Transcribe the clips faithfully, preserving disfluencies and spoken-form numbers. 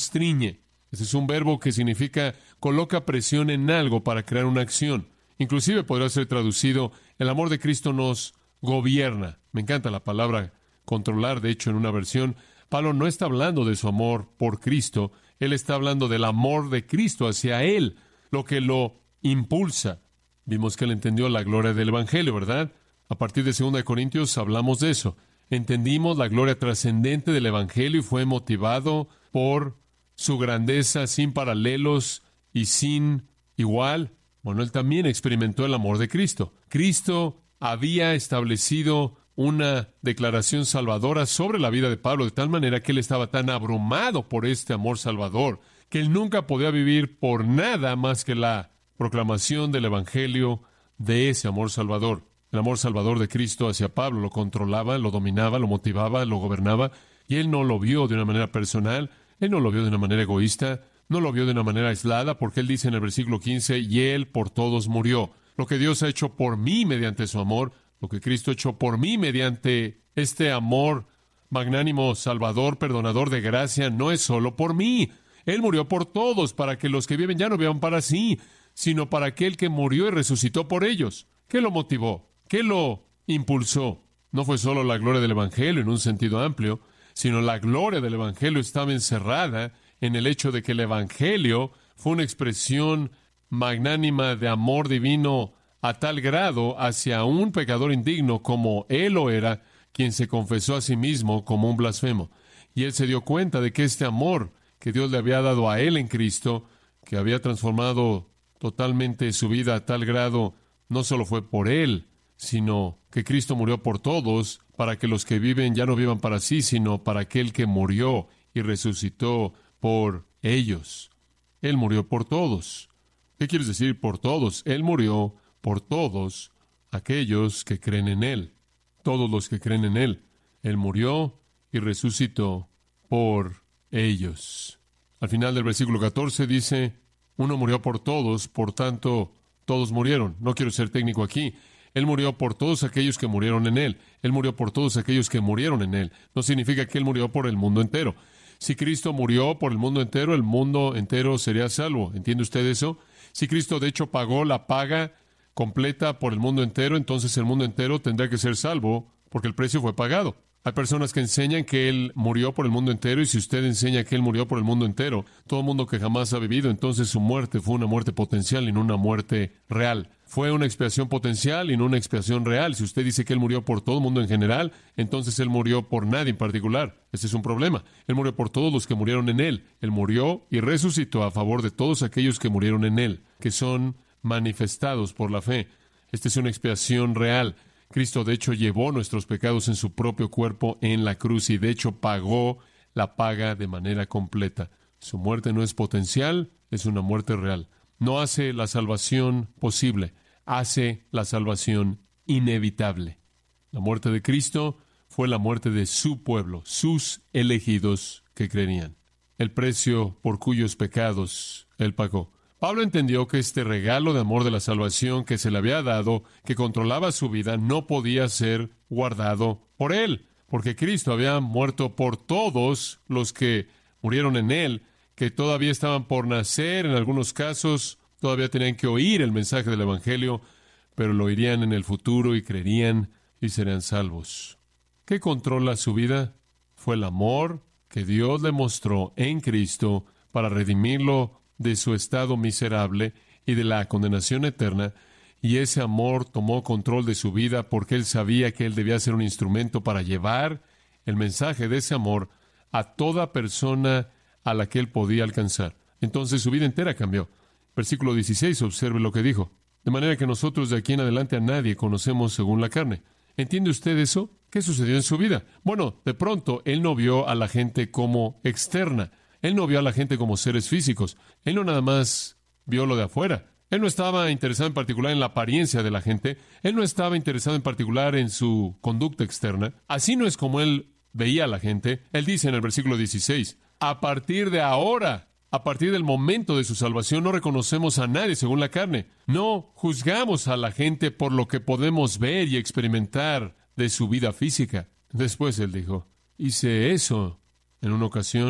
constriñe. Este es un verbo que significa coloca presión en algo para crear una acción. Inclusive podría ser traducido, el amor de Cristo nos gobierna. Me encanta la palabra controlar. De hecho, en una versión, Pablo no está hablando de su amor por Cristo. Él está hablando del amor de Cristo hacia Él, lo que lo impulsa. Vimos que él entendió la gloria del Evangelio, ¿verdad? A partir de segunda de Corintios hablamos de eso. Entendimos la gloria trascendente del Evangelio y fue motivado por su grandeza sin paralelos y sin igual. Bueno, él también experimentó el amor de Cristo. Cristo había establecido una declaración salvadora sobre la vida de Pablo, de tal manera que él estaba tan abrumado por este amor salvador, que él nunca podía vivir por nada más que la proclamación del Evangelio de ese amor salvador. El amor salvador de Cristo hacia Pablo lo controlaba, lo dominaba, lo motivaba, lo gobernaba, y él no lo vio de una manera personal, él no lo vio de una manera egoísta, no lo vio de una manera aislada, porque él dice en el versículo quince, y él por todos murió. Lo que Dios ha hecho por mí mediante su amor, lo que Cristo ha hecho por mí mediante este amor magnánimo, salvador, perdonador de gracia, no es solo por mí. Él murió por todos, para que los que viven ya no vivan para sí, sino para aquel que murió y resucitó por ellos. ¿Qué lo motivó? ¿Qué lo impulsó? No fue solo la gloria del Evangelio en un sentido amplio, sino la gloria del Evangelio estaba encerrada en el hecho de que el Evangelio fue una expresión magnánima de amor divino a tal grado hacia un pecador indigno como él lo era, quien se confesó a sí mismo como un blasfemo. Y él se dio cuenta de que este amor que Dios le había dado a él en Cristo, que había transformado totalmente su vida a tal grado, no solo fue por él, sino que Cristo murió por todos, para que los que viven ya no vivan para sí, sino para aquel que murió y resucitó por ellos. Él murió por todos. ¿Qué quieres decir por todos? Él murió por todos aquellos que creen en Él. Todos los que creen en Él. Él murió y resucitó por ellos. Al final del versículo catorce dice, uno murió por todos, por tanto, todos murieron. No quiero ser técnico aquí. Él murió por todos aquellos que murieron en Él. Él murió por todos aquellos que murieron en Él. No significa que Él murió por el mundo entero. Si Cristo murió por el mundo entero, el mundo entero sería salvo. ¿Entiende usted eso? Si Cristo de hecho pagó la paga completa por el mundo entero, entonces el mundo entero tendrá que ser salvo porque el precio fue pagado. Hay personas que enseñan que Él murió por el mundo entero, y si usted enseña que Él murió por el mundo entero, todo mundo que jamás ha vivido, entonces su muerte fue una muerte potencial y no una muerte real. Fue una expiación potencial y no una expiación real. Si usted dice que Él murió por todo el mundo en general, entonces Él murió por nadie en particular. Ese es un problema. Él murió por todos los que murieron en Él. Él murió y resucitó a favor de todos aquellos que murieron en Él, que son manifestados por la fe. Esta es una expiación real. Cristo, de hecho, llevó nuestros pecados en su propio cuerpo en la cruz y, de hecho, pagó la paga de manera completa. Su muerte no es potencial, es una muerte real. No hace la salvación posible, hace la salvación inevitable. La muerte de Cristo fue la muerte de su pueblo, sus elegidos que creerían. El precio por cuyos pecados Él pagó. Pablo entendió que este regalo de amor de la salvación que se le había dado, que controlaba su vida, no podía ser guardado por él, porque Cristo había muerto por todos los que murieron en Él, que todavía estaban por nacer, en algunos casos todavía tenían que oír el mensaje del Evangelio, pero lo oirían en el futuro y creerían y serían salvos. ¿Qué controla su vida? Fue el amor que Dios le mostró en Cristo para redimirlo de su estado miserable y de la condenación eterna, y ese amor tomó control de su vida porque él sabía que él debía ser un instrumento para llevar el mensaje de ese amor a toda persona a la que él podía alcanzar. Entonces su vida entera cambió. Versículo dieciséis, observe lo que dijo. De manera que nosotros de aquí en adelante a nadie conocemos según la carne. ¿Entiende usted eso? ¿Qué sucedió en su vida? Bueno, de pronto él no vio a la gente como externa. Él no vio a la gente como seres físicos. Él no nada más vio lo de afuera. Él no estaba interesado en particular en la apariencia de la gente. Él no estaba interesado en particular en su conducta externa. Así no es como él veía a la gente. Él dice en el versículo dieciséis, a partir de ahora, a partir del momento de su salvación, no reconocemos a nadie según la carne. No juzgamos a la gente por lo que podemos ver y experimentar de su vida física. Después él dijo, hice eso en una ocasión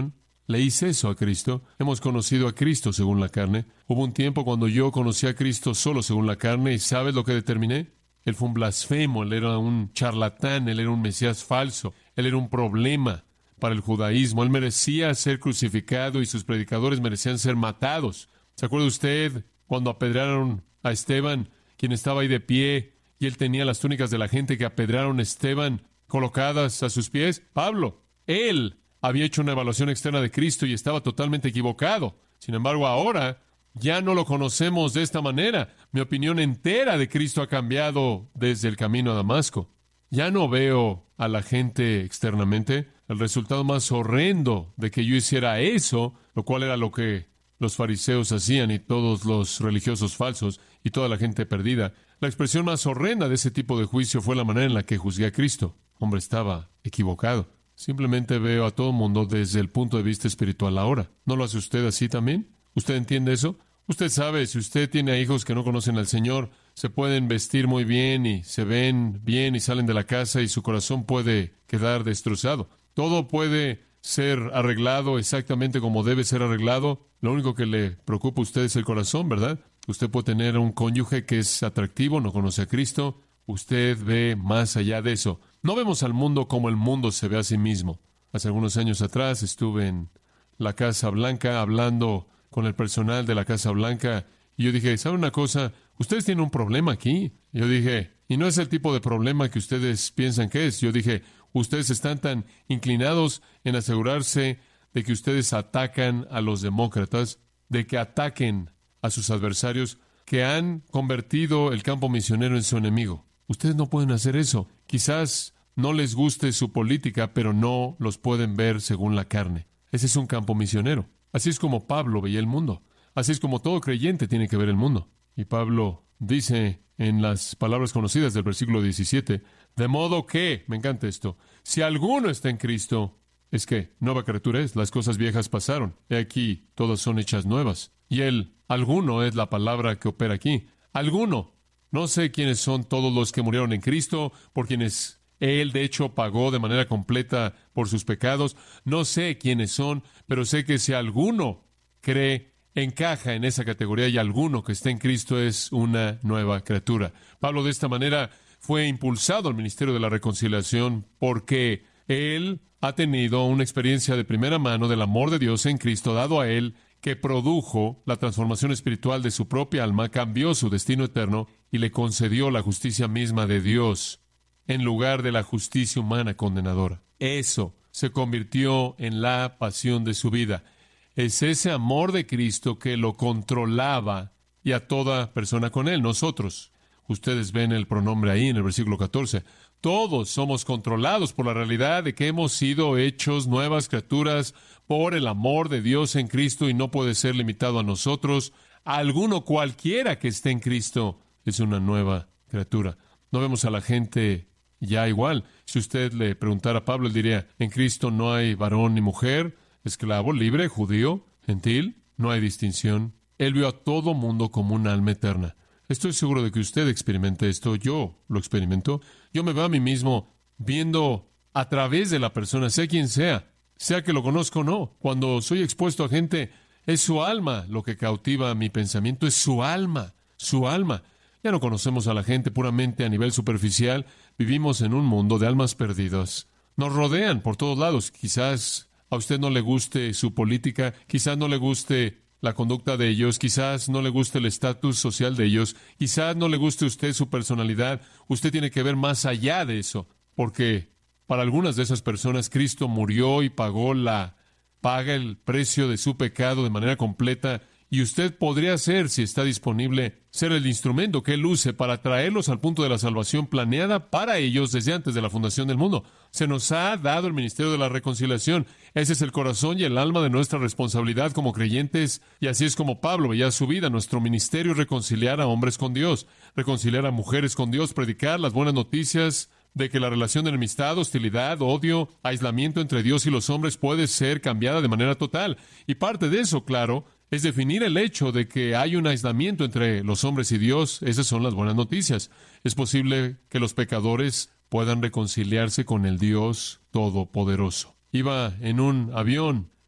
le hice eso a Cristo. Hemos conocido a Cristo según la carne. Hubo un tiempo cuando yo conocí a Cristo solo según la carne, y ¿sabes lo que determiné? Él fue un blasfemo, él era un charlatán, él era un Mesías falso, él era un problema para el judaísmo. Él merecía ser crucificado y sus predicadores merecían ser matados. ¿Se acuerda usted cuando apedrearon a Esteban, quien estaba ahí de pie, y él tenía las túnicas de la gente que apedrearon a Esteban colocadas a sus pies? Pablo, él había hecho una evaluación externa de Cristo y estaba totalmente equivocado. Sin embargo, ahora ya no lo conocemos de esta manera. Mi opinión entera de Cristo ha cambiado desde el camino a Damasco. Ya no veo a la gente externamente. El resultado más horrendo de que yo hiciera eso, lo cual era lo que los fariseos hacían y todos los religiosos falsos y toda la gente perdida, la expresión más horrenda de ese tipo de juicio fue la manera en la que juzgué a Cristo. Hombre, estaba equivocado. Simplemente veo a todo el mundo desde el punto de vista espiritual ahora. ¿No lo hace usted así también? ¿Usted entiende eso? Usted sabe, si usted tiene hijos que no conocen al Señor, se pueden vestir muy bien y se ven bien y salen de la casa y su corazón puede quedar destrozado. Todo puede ser arreglado exactamente como debe ser arreglado. Lo único que le preocupa a usted es el corazón, ¿verdad? Usted puede tener un cónyuge que es atractivo, no conoce a Cristo. Usted ve más allá de eso. No vemos al mundo como el mundo se ve a sí mismo. Hace algunos años atrás estuve en la Casa Blanca hablando con el personal de la Casa Blanca y yo dije, ¿sabe una cosa? Ustedes tienen un problema aquí. Yo dije, y no es el tipo de problema que ustedes piensan que es. Yo dije, ustedes están tan inclinados en asegurarse de que ustedes atacan a los demócratas, de que ataquen a sus adversarios, que han convertido el campo misionero en su enemigo. Ustedes no pueden hacer eso. Quizás no les guste su política, pero no los pueden ver según la carne. Ese es un campo misionero. Así es como Pablo veía el mundo. Así es como todo creyente tiene que ver el mundo. Y Pablo dice en las palabras conocidas del versículo diecisiete, de modo que, me encanta esto, si alguno está en Cristo, es que nueva criatura es, las cosas viejas pasaron. He aquí, todas son hechas nuevas. Y el alguno es la palabra que opera aquí. Alguno. No sé quiénes son todos los que murieron en Cristo, por quienes Él, de hecho, pagó de manera completa por sus pecados. No sé quiénes son, pero sé que si alguno cree, encaja en esa categoría, y alguno que está en Cristo es una nueva criatura. Pablo, de esta manera, fue impulsado al ministerio de la reconciliación porque él ha tenido una experiencia de primera mano del amor de Dios en Cristo dado a él, que produjo la transformación espiritual de su propia alma, cambió su destino eterno y le concedió la justicia misma de Dios en lugar de la justicia humana condenadora. Eso se convirtió en la pasión de su vida. Es ese amor de Cristo que lo controlaba y a toda persona con él, nosotros. Ustedes ven el pronombre ahí en el versículo catorce. Todos somos controlados por la realidad de que hemos sido hechos nuevas criaturas por el amor de Dios en Cristo y no puede ser limitado a nosotros. Alguno cualquiera que esté en Cristo es una nueva criatura. No vemos a la gente ya igual. Si usted le preguntara a Pablo, él diría, en Cristo no hay varón ni mujer, esclavo, libre, judío, gentil, no hay distinción. Él vio a todo mundo como un alma eterna. Estoy seguro de que usted experimente esto. Yo lo experimento. Yo me veo a mí mismo viendo a través de la persona, sea quien sea, sea que lo conozco o no. Cuando soy expuesto a gente, es su alma lo que cautiva mi pensamiento, es su alma, su alma. Ya no conocemos a la gente puramente a nivel superficial. Vivimos en un mundo de almas perdidas. Nos rodean por todos lados. Quizás a usted no le guste su política, quizás no le guste la conducta de ellos, quizás no le guste el estatus social de ellos, quizás no le guste a usted su personalidad. Usted tiene que ver más allá de eso, porque para algunas de esas personas Cristo murió y pagó la paga el precio de su pecado de manera completa, y usted podría ser, si está disponible, ser el instrumento que Él use para traerlos al punto de la salvación planeada para ellos desde antes de la fundación del mundo. Se nos ha dado el ministerio de la reconciliación. Ese es el corazón y el alma de nuestra responsabilidad como creyentes, y así es como Pablo veía su vida. Nuestro ministerio es reconciliar a hombres con Dios, reconciliar a mujeres con Dios, predicar las buenas noticias de que la relación de enemistad, hostilidad, odio, aislamiento entre Dios y los hombres puede ser cambiada de manera total. Y parte de eso, claro, es definir el hecho de que hay un aislamiento entre los hombres y Dios. Esas son las buenas noticias. Es posible que los pecadores puedan reconciliarse con el Dios Todopoderoso. Iba en un avión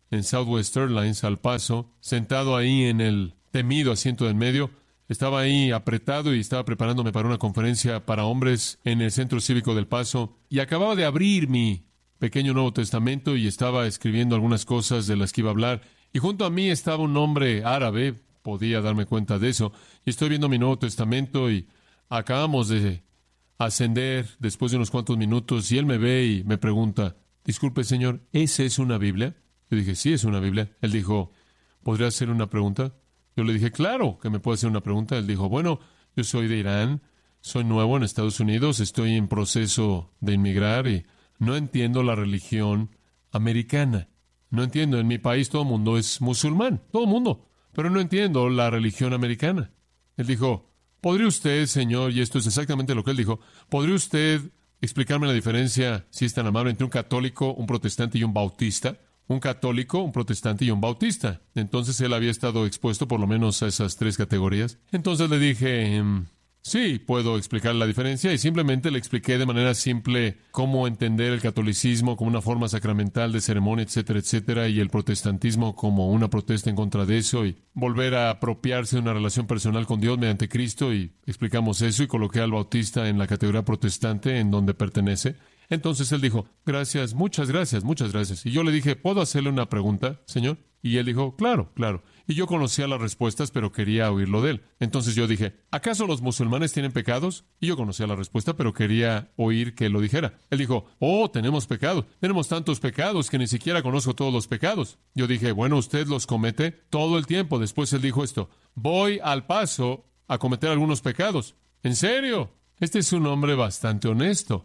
en Southwest Airlines, al Paso, sentado ahí en el temido asiento del medio. Estaba ahí apretado y estaba preparándome para una conferencia para hombres en el Centro Cívico del Paso. Y acababa de abrir mi pequeño Nuevo Testamento y estaba escribiendo algunas cosas de las que iba a hablar. Y junto a mí estaba un hombre árabe, podía darme cuenta de eso. Y estoy viendo mi Nuevo Testamento y acabamos de ascender después de unos cuantos minutos y él me ve y me pregunta, disculpe señor, ¿esa es una Biblia? Yo dije, sí, es una Biblia. Él dijo, ¿podría hacer una pregunta? Yo le dije, claro que me puede hacer una pregunta. Él dijo, bueno, yo soy de Irán, soy nuevo en Estados Unidos, estoy en proceso de inmigrar y no entiendo la religión americana. No entiendo, en mi país todo el mundo es musulmán, todo el mundo, pero no entiendo la religión americana. Él dijo, ¿podría usted, señor, y esto es exactamente lo que él dijo, ¿podría usted explicarme la diferencia, si es tan amable, entre un católico, un protestante y un bautista? Un católico, un protestante y un bautista. Entonces él había estado expuesto por lo menos a esas tres categorías. Entonces le dije, mmm, sí, puedo explicar la diferencia y simplemente le expliqué de manera simple cómo entender el catolicismo como una forma sacramental de ceremonia, etcétera, etcétera, y el protestantismo como una protesta en contra de eso y volver a apropiarse de una relación personal con Dios mediante Cristo, y explicamos eso y coloqué al bautista en la categoría protestante en donde pertenece. Entonces él dijo, gracias, muchas gracias, muchas gracias. Y yo le dije, ¿puedo hacerle una pregunta, señor? Y él dijo, claro, claro. Y yo conocía las respuestas, pero quería oírlo de él. Entonces yo dije, ¿acaso los musulmanes tienen pecados? Y yo conocía la respuesta, pero quería oír que él lo dijera. Él dijo, oh, tenemos pecados. Tenemos tantos pecados que ni siquiera conozco todos los pecados. Yo dije, bueno, usted los comete todo el tiempo. Después él dijo esto, voy al Paso a cometer algunos pecados. ¿En serio? Este es un hombre bastante honesto.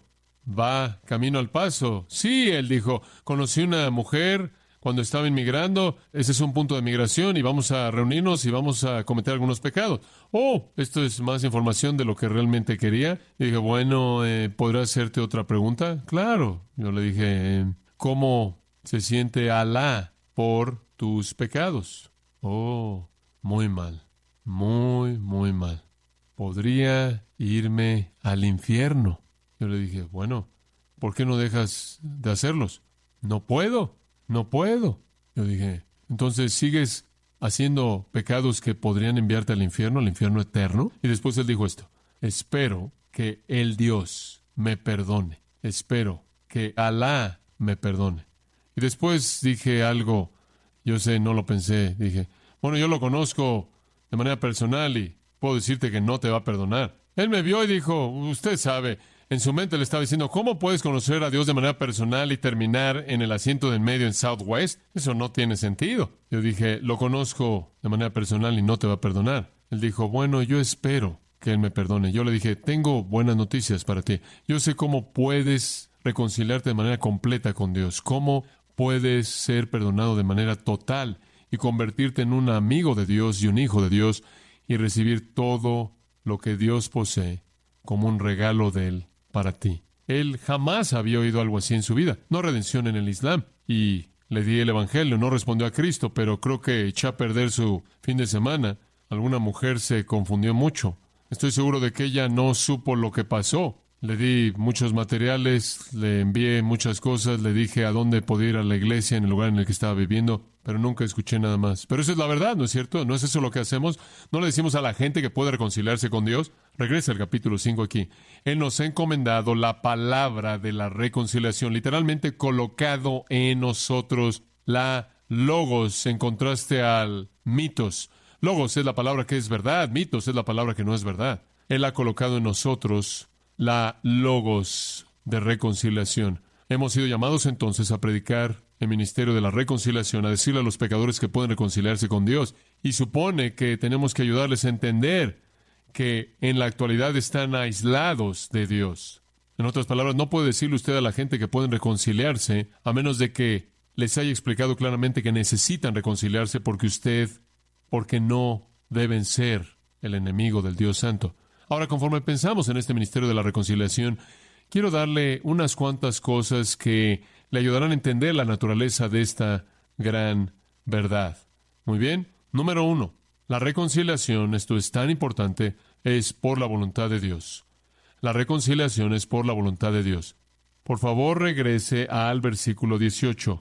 Va camino al Paso. Sí, él dijo, conocí una mujer cuando estaba inmigrando, ese es un punto de migración y vamos a reunirnos y vamos a cometer algunos pecados. Oh, esto es más información de lo que realmente quería. Y dije, bueno, eh, ¿podré hacerte otra pregunta? Claro. Yo le dije, eh, ¿cómo se siente Alá por tus pecados? Oh, muy mal, muy, muy mal. Podría irme al infierno. Yo le dije, bueno, ¿por qué no dejas de hacerlos? No puedo, no puedo. Yo dije, entonces, ¿sigues haciendo pecados que podrían enviarte al infierno, al infierno eterno? Y después él dijo esto, espero que el Dios me perdone. Espero que Alá me perdone. Y después dije algo, yo sé, no lo pensé, dije, bueno, yo lo conozco de manera personal y puedo decirte que no te va a perdonar. Él me vio y dijo, usted sabe. En su mente le estaba diciendo, ¿cómo puedes conocer a Dios de manera personal y terminar en el asiento del medio en Southwest? Eso no tiene sentido. Yo dije, lo conozco de manera personal y no te va a perdonar. Él dijo, bueno, yo espero que Él me perdone. Yo le dije, tengo buenas noticias para ti. Yo sé cómo puedes reconciliarte de manera completa con Dios, cómo puedes ser perdonado de manera total y convertirte en un amigo de Dios y un hijo de Dios y recibir todo lo que Dios posee como un regalo de Él para ti. Él jamás había oído algo así en su vida. No redención en el Islam. Y le di el Evangelio. No respondió a Cristo, pero creo que echó a perder su fin de semana. Alguna mujer se confundió mucho. Estoy seguro de que ella no supo lo que pasó. Le di muchos materiales, le envié muchas cosas, le dije a dónde podía ir a la iglesia en el lugar en el que estaba viviendo, pero nunca escuché nada más. Pero eso es la verdad, ¿no es cierto? ¿No es eso lo que hacemos? ¿No le decimos a la gente que puede reconciliarse con Dios? Regresa al capítulo cinco aquí. Él nos ha encomendado la palabra de la reconciliación, literalmente colocado en nosotros la logos en contraste al mitos. Logos es la palabra que es verdad, mitos es la palabra que no es verdad. Él ha colocado en nosotros la logos de reconciliación. Hemos sido llamados entonces a predicar el ministerio de la reconciliación, a decirle a los pecadores que pueden reconciliarse con Dios. Y supone que tenemos que ayudarles a entender que en la actualidad están aislados de Dios. En otras palabras, no puede decirle usted a la gente que pueden reconciliarse a menos de que les haya explicado claramente que necesitan reconciliarse porque usted, porque no deben ser el enemigo del Dios Santo. Ahora, conforme pensamos en este ministerio de la reconciliación, quiero darle unas cuantas cosas que le ayudarán a entender la naturaleza de esta gran verdad. Muy bien. Número uno, la reconciliación, esto es tan importante, es por la voluntad de Dios. La reconciliación es por la voluntad de Dios. Por favor, regrese al versículo dieciocho.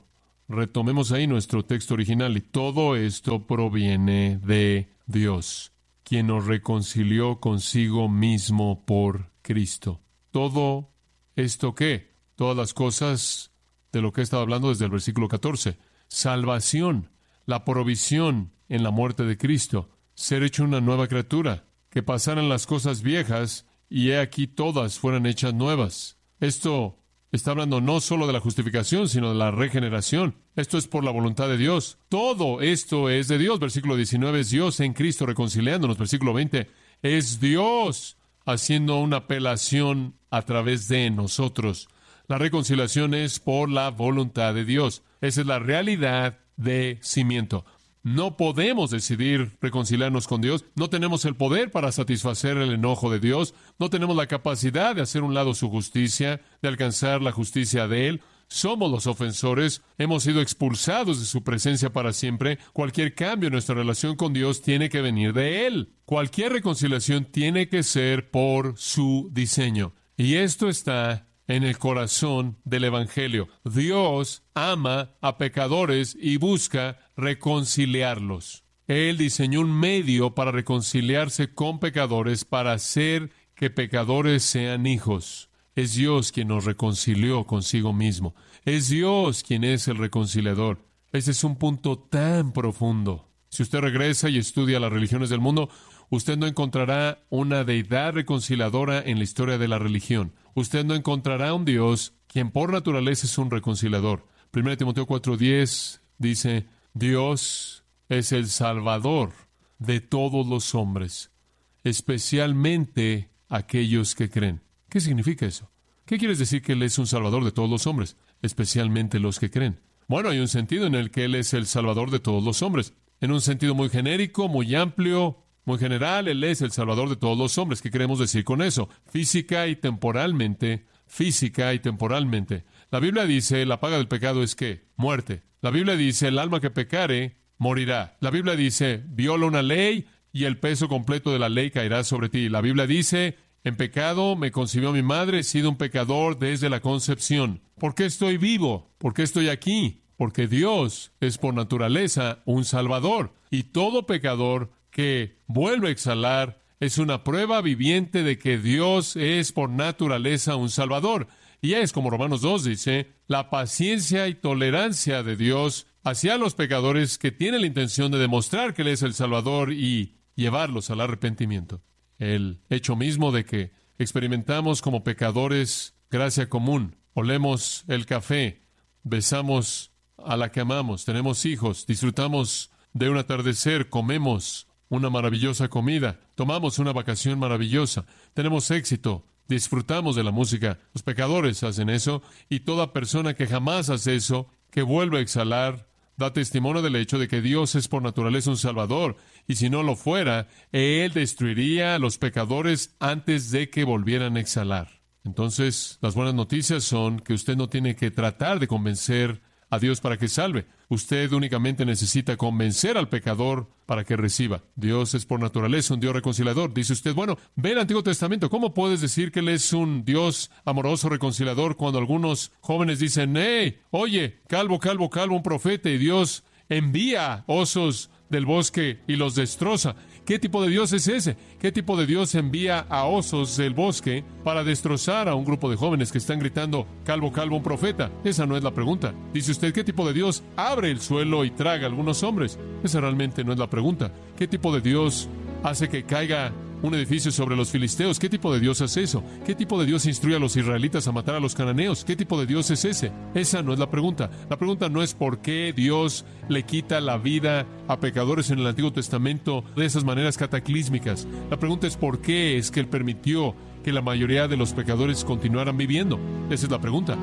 Retomemos ahí nuestro texto original. Y todo esto proviene de Dios, quien nos reconcilió consigo mismo por Cristo. ¿Todo esto qué? Todas las cosas de lo que he estado hablando desde el versículo catorce. Salvación, la provisión en la muerte de Cristo, ser hecho una nueva criatura, que pasaran las cosas viejas y he aquí todas fueran hechas nuevas. Esto está hablando no solo de la justificación, sino de la regeneración. Esto es por la voluntad de Dios. Todo esto es de Dios. Versículo diecinueve, es Dios en Cristo reconciliándonos. Versículo veinte, es Dios haciendo una apelación a través de nosotros. La reconciliación es por la voluntad de Dios. Esa es la realidad de cimiento. No podemos decidir reconciliarnos con Dios. No tenemos el poder para satisfacer el enojo de Dios. No tenemos la capacidad de hacer un lado su justicia, de alcanzar la justicia de Él. Somos los ofensores. Hemos sido expulsados de su presencia para siempre. Cualquier cambio en nuestra relación con Dios tiene que venir de Él. Cualquier reconciliación tiene que ser por su diseño. Y esto está en el corazón del Evangelio. Dios ama a pecadores y busca reconciliarlos. Él diseñó un medio para reconciliarse con pecadores, para hacer que pecadores sean hijos. Es Dios quien nos reconcilió consigo mismo. Es Dios quien es el reconciliador. Ese es un punto tan profundo. Si usted regresa y estudia las religiones del mundo, usted no encontrará una deidad reconciliadora en la historia de la religión. Usted no encontrará un Dios quien por naturaleza es un reconciliador. primera Timoteo cuatro diez dice, Dios es el Salvador de todos los hombres, especialmente aquellos que creen. ¿Qué significa eso? ¿Qué quiere decir que Él es un Salvador de todos los hombres, especialmente los que creen? Bueno, hay un sentido en el que Él es el Salvador de todos los hombres. En un sentido muy genérico, muy amplio, muy general, Él es el Salvador de todos los hombres. ¿Qué queremos decir con eso? Física y temporalmente, física y temporalmente. La Biblia dice, la paga del pecado es ¿qué? Muerte. La Biblia dice, el alma que pecare, morirá. La Biblia dice, viola una ley y el peso completo de la ley caerá sobre ti. La Biblia dice, en pecado me concibió mi madre, he sido un pecador desde la concepción. ¿Por qué estoy vivo? ¿Por qué estoy aquí? Porque Dios es por naturaleza un Salvador. Y todo pecador que vuelve a exhalar es una prueba viviente de que Dios es por naturaleza un Salvador. Y es como Romanos dos dice, la paciencia y tolerancia de Dios hacia los pecadores que tienen la intención de demostrar que Él es el Salvador y llevarlos al arrepentimiento. El hecho mismo de que experimentamos como pecadores gracia común, olemos el café, besamos a la que amamos, tenemos hijos, disfrutamos de un atardecer, comemos una maravillosa comida, tomamos una vacación maravillosa, tenemos éxito, disfrutamos de la música. Los pecadores hacen eso, y toda persona que jamás hace eso, que vuelve a exhalar, da testimonio del hecho de que Dios es por naturaleza un Salvador, y si no lo fuera, Él destruiría a los pecadores antes de que volvieran a exhalar. Entonces, las buenas noticias son que usted no tiene que tratar de convencer a Dios para que salve. Usted únicamente necesita convencer al pecador para que reciba. Dios es por naturaleza un Dios reconciliador. Dice usted, bueno, ve el Antiguo Testamento. ¿Cómo puedes decir que Él es un Dios amoroso, reconciliador, cuando algunos jóvenes dicen, hey, oye, calvo, calvo, calvo, un profeta, y Dios envía osos del bosque y los destroza? ¿Qué tipo de Dios es ese? ¿Qué tipo de Dios envía a osos del bosque para destrozar a un grupo de jóvenes que están gritando, calvo, calvo, un profeta? Esa no es la pregunta. Dice usted, ¿qué tipo de Dios abre el suelo y traga a algunos hombres? Esa realmente no es la pregunta. ¿Qué tipo de Dios hace que caiga un edificio sobre los filisteos? ¿Qué tipo de Dios hace eso? ¿Qué tipo de Dios instruye a los israelitas a matar a los cananeos? ¿Qué tipo de Dios es ese? Esa no es la pregunta. La pregunta no es por qué Dios le quita la vida a pecadores en el Antiguo Testamento de esas maneras cataclísmicas. La pregunta es por qué es que Él permitió que la mayoría de los pecadores continuaran viviendo. Esa es la pregunta.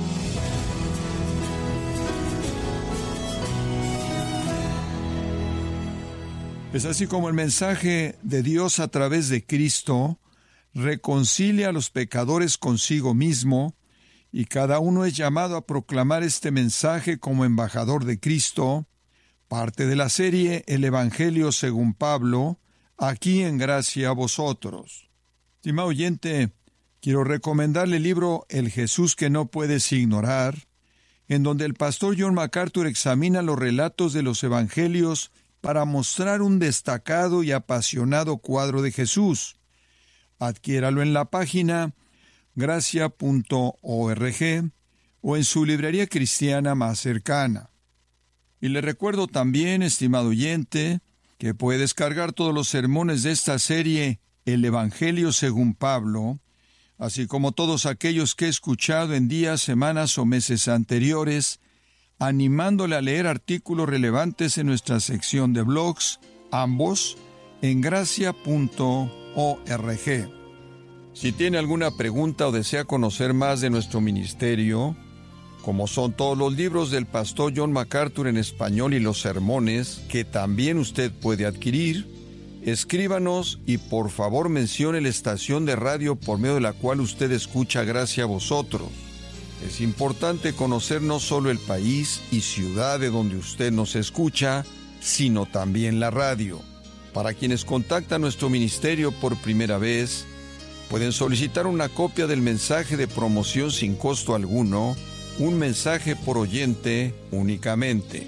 Es así como el mensaje de Dios a través de Cristo reconcilia a los pecadores consigo mismo, y cada uno es llamado a proclamar este mensaje como embajador de Cristo, parte de la serie El Evangelio según Pablo, aquí en Gracia a Vosotros. Estimado oyente, quiero recomendarle el libro El Jesús que no puedes ignorar, en donde el pastor John MacArthur examina los relatos de los evangelios para mostrar un destacado y apasionado cuadro de Jesús. Adquiéralo en la página gracia punto org o en su librería cristiana más cercana. Y le recuerdo también, estimado oyente, que puede descargar todos los sermones de esta serie El Evangelio según Pablo, así como todos aquellos que he escuchado en días, semanas o meses anteriores, animándole a leer artículos relevantes en nuestra sección de blogs, ambos en gracia punto org. Si tiene alguna pregunta o desea conocer más de nuestro ministerio, como son todos los libros del pastor John MacArthur en español y los sermones, que también usted puede adquirir, escríbanos y por favor mencione la estación de radio por medio de la cual usted escucha Gracia a Vosotros. Es importante conocer no solo el país y ciudad de donde usted nos escucha, sino también la radio. Para quienes contactan nuestro ministerio por primera vez, pueden solicitar una copia del mensaje de promoción sin costo alguno, un mensaje por oyente únicamente.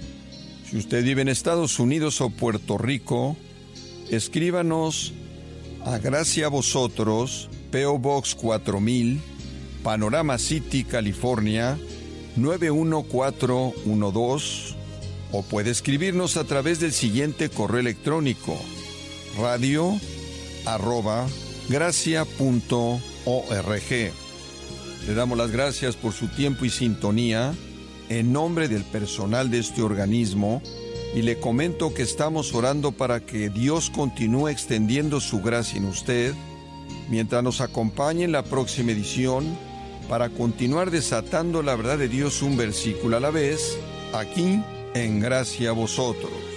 Si usted vive en Estados Unidos o Puerto Rico, escríbanos a Gracia a Vosotros, P O Box cuatro mil, Panorama City, California, nueve uno cuatro uno dos, o puede escribirnos a través del siguiente correo electrónico, radio arroba gracia punto org. Le damos las gracias por su tiempo y sintonía en nombre del personal de este organismo y le comento que estamos orando para que Dios continúe extendiendo su gracia en usted mientras nos acompañe en la próxima edición para continuar desatando la verdad de Dios un versículo a la vez, aquí en Gracia a Vosotros.